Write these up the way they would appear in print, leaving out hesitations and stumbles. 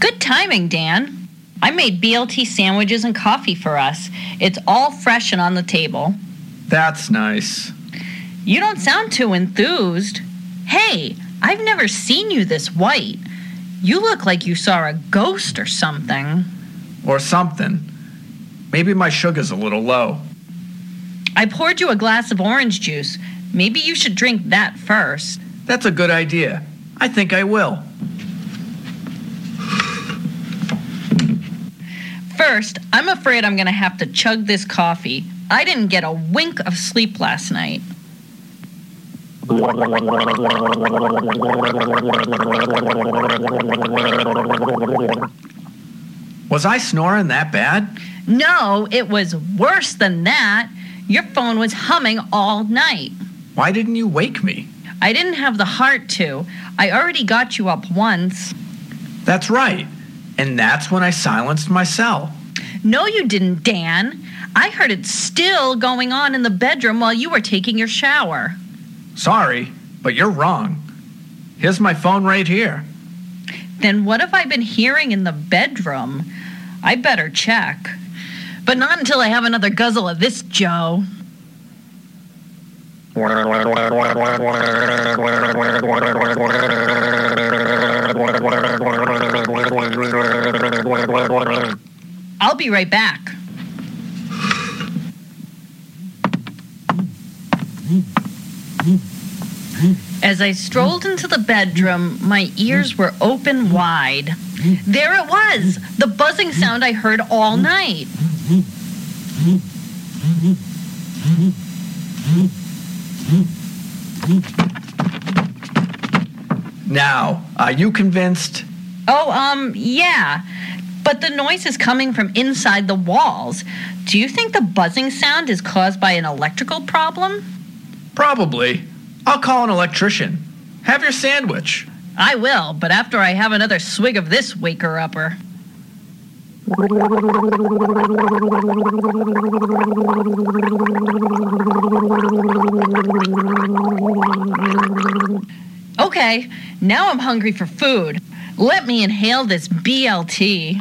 Good timing, Dan. I made BLT sandwiches and coffee for us. It's all fresh and on the table. That's nice. You don't sound too enthused. Hey, I've never seen you this white. You look like you saw a ghost or something. Or something. Maybe my sugar's a little low. I poured you a glass of orange juice. Maybe you should drink that first. That's a good idea. I think I will. First, I'm afraid I'm going to have to chug this coffee. I didn't get a wink of sleep last night. Was I snoring that bad? No, it was worse than that. Your phone was humming all night. Why didn't you wake me? I didn't have the heart to. I already got you up once. That's right. And that's when I silenced my cell. No, you didn't, Dan. I heard it still going on in the bedroom while you were taking your shower. Sorry, but you're wrong. Here's my phone right here. Then what have I been hearing in the bedroom? I better check. But not until I have another guzzle of this, Joe. I'll be right back. As I strolled into the bedroom, my ears were open wide. There it was, the buzzing sound I heard all night. Now, are you convinced? Yeah. But the noise is coming from inside the walls. Do you think the buzzing sound is caused by an electrical problem? Probably. I'll call an electrician. Have your sandwich. I will, but after I have another swig of this waker-upper. Okay, now I'm hungry for food. Let me inhale this BLT.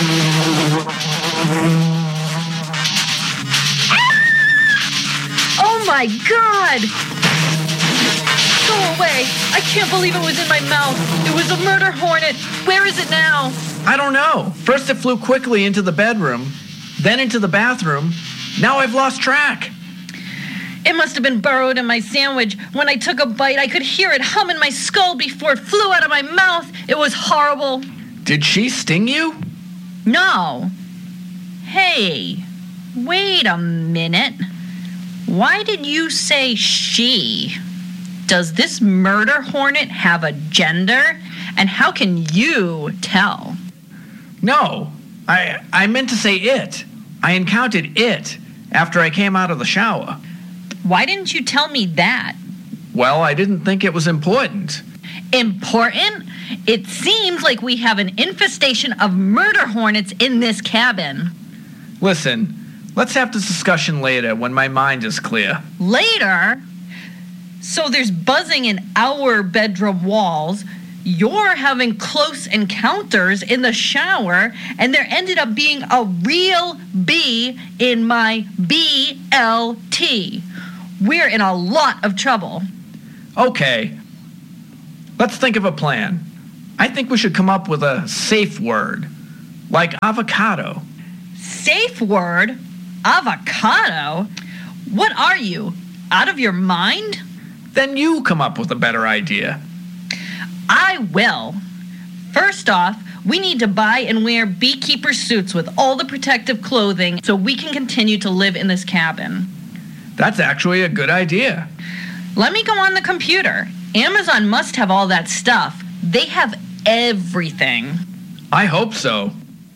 Oh my God! Go away! I can't believe it was in my mouth. It was a murder hornet. Where is it now? I don't know. First it flew quickly into the bedroom, then into the bathroom. Now I've lost track. It must have been burrowed in my sandwich. When I took a bite, I could hear it hum in my skull before it flew out of my mouth. It was horrible. Did she sting you? No. Hey, wait a minute. Why did you say she? Does this murder hornet have a gender? And how can you tell? No, I meant to say it. I encountered it after I came out of the shower. Why didn't you tell me that? Well, I didn't think it was important. Important? It seems like we have an infestation of murder hornets in this cabin. Listen, let's have this discussion later when my mind is clear. Later? So there's buzzing in our bedroom walls. You're having close encounters in the shower, and there ended up being a real bee in my BLT. We're in a lot of trouble. Okay, let's think of a plan. I think we should come up with a safe word, like avocado. Safe word? Avocado? What are you, out of your mind? Then you come up with a better idea. I will. First off, we need to buy and wear beekeeper suits with all the protective clothing so we can continue to live in this cabin. That's actually a good idea. Let me go on the computer. Amazon must have all that stuff. They have everything. I hope so.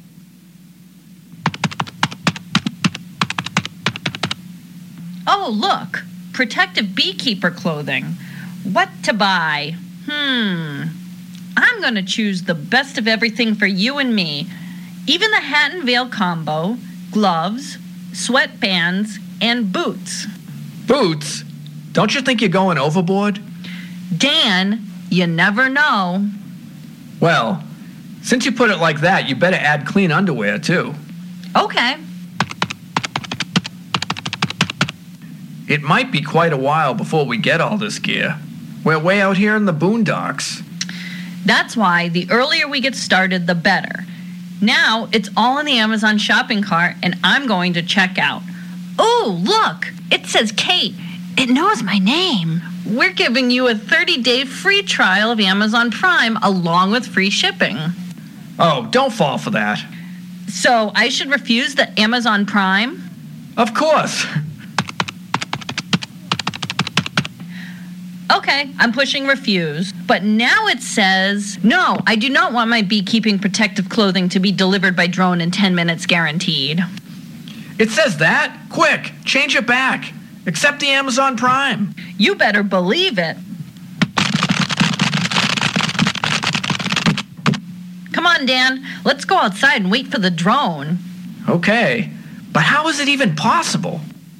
Oh, look. Protective beekeeper clothing. What to buy? I'm going to choose the best of everything for you and me. Even the hat and veil combo, gloves, sweatbands, and boots. Boots? Don't you think you're going overboard? Dan, you never know. Well, Since you put it like that, you better add clean underwear, too. Okay. It might be quite a while before we get all this gear. We're way out here in the boondocks. That's why the earlier we get started, the better. Now it's all in the Amazon shopping cart, and I'm going to check out. Oh, look! It says Kate. It knows my name. We're giving you a 30-day free trial of Amazon Prime along with free shipping. Oh, don't fall for that. So I should refuse the Amazon Prime? Of course. Okay, I'm pushing refuse. But now it says, no, I do not want my beekeeping protective clothing to be delivered by drone in 10 minutes guaranteed. It says that? Quick, change it back. Accept the Amazon Prime. You better believe it. Come on, Dan. Let's go outside and wait for the drone. Okay, but how is it even possible?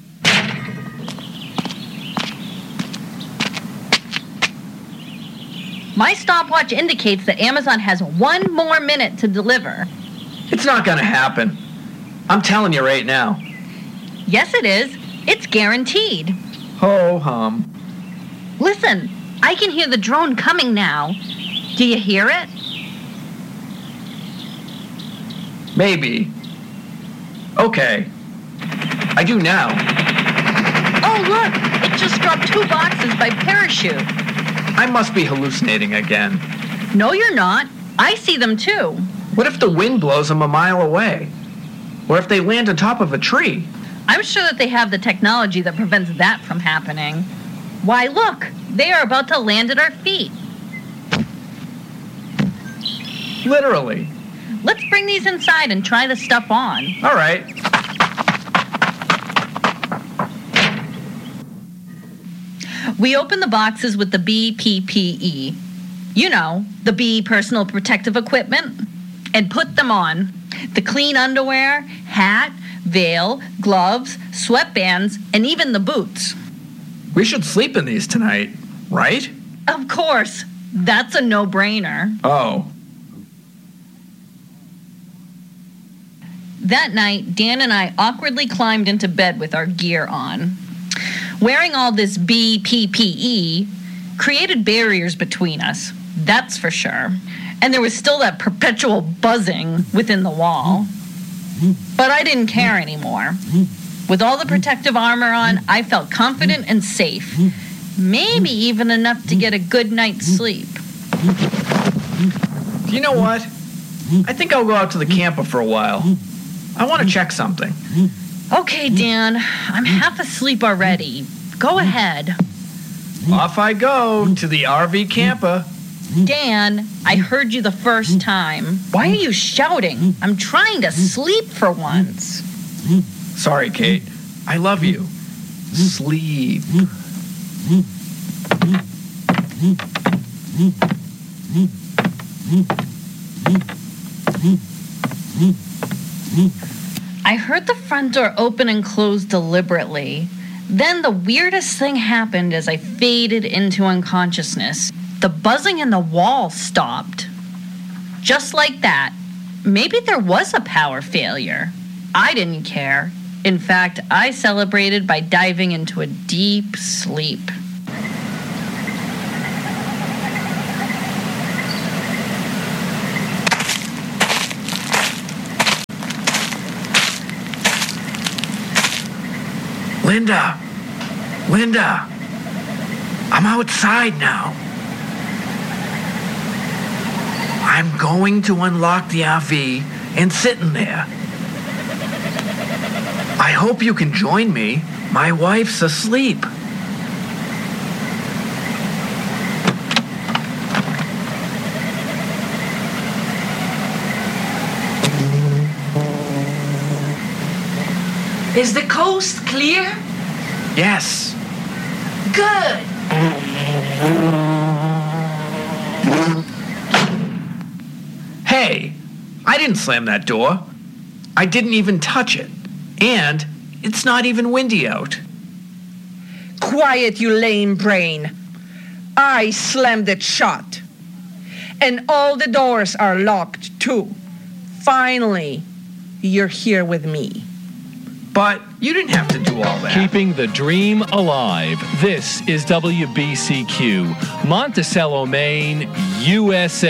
My stopwatch indicates that Amazon has 1 more minute to deliver. It's not gonna happen. I'm telling you right now. Yes, it is. It's guaranteed. Ho hum. Listen, I can hear the drone coming now. Do you hear it? Maybe. Okay. I do now. Oh, look! It just dropped 2 boxes by parachute. I must be hallucinating again. No, you're not. I see them too. What if the wind blows them a mile away? Or if they land on top of a tree? I'm sure that they have the technology that prevents that from happening. Why, look! They are about to land at our feet. Literally. Let's bring these inside and try the stuff on. All right. We open the boxes with the BPPE. You know, the bee personal protective equipment. And put them on. The clean underwear, hat, veil, gloves, sweatbands, and even the boots. We should sleep in these tonight, right? Of course. That's a no-brainer. Oh. That night, Dan and I awkwardly climbed into bed with our gear on. Wearing all this BPPE created barriers between us, that's for sure. And there was still that perpetual buzzing within the wall. But I didn't care anymore. With all the protective armor on, I felt confident and safe. Maybe even enough to get a good night's sleep. You know what? I think I'll go out to the camper for a while. I want to check something. Okay, Dan, I'm half asleep already. Go ahead. Off I go to the RV camper. Dan, I heard you the first time. Why are you shouting? I'm trying to sleep for once. Sorry, Kate. I love you. Sleep. I heard the front door open and close deliberately. Then the weirdest thing happened as I faded into unconsciousness. The buzzing in the wall stopped. Just like that. Maybe there was a power failure. I didn't care. In fact, I celebrated by diving into a deep sleep. Linda, I'm outside now. I'm going to unlock the RV and sit in there. I hope you can join me. My wife's asleep. Is the coast clear? Yes. Good. Hey, I didn't slam that door. I didn't even touch it. And it's not even windy out. Quiet, you lame brain. I slammed it shut. And all the doors are locked, too. Finally, you're here with me. But you didn't have to do all that. Keeping the dream alive. This is WBCQ, Monticello, Maine, USA.